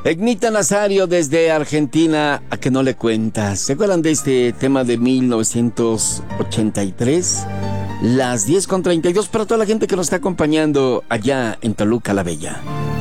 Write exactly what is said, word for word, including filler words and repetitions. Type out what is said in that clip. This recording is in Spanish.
Egnita Nazario desde Argentina, ¿a que no le cuentas? ¿Se acuerdan de este tema de mil novecientos ochenta y tres? Las diez con treinta y dos para toda la gente que nos está acompañando allá en Toluca la Bella.